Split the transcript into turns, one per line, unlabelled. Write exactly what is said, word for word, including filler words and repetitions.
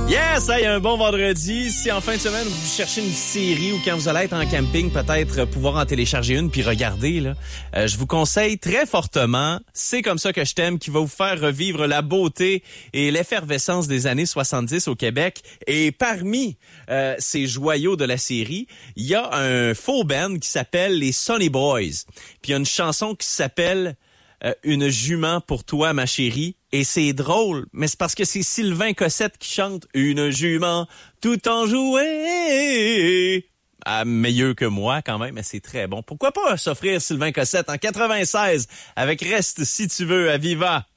Yes, il y a un bon vendredi. Si en fin de semaine, vous cherchez une série ou quand vous allez être en camping, peut-être pouvoir en télécharger une puis regarder, là, euh, je vous conseille très fortement C'est comme ça que je t'aime, qui va vous faire revivre la beauté et l'effervescence des années soixante-dix au Québec. Et parmi euh, ces joyaux de la série, il y a un faux band qui s'appelle les Sonny Boys. Puis il y a une chanson qui s'appelle euh, Une jument pour toi, ma chérie. Et c'est drôle, mais c'est parce que c'est Sylvain Cossette qui chante Une jument tout en jouet. Ah, meilleur que moi quand même, mais c'est très bon. Pourquoi pas s'offrir Sylvain Cossette en quatre-vingt-seize avec Reste si tu veux à Viva.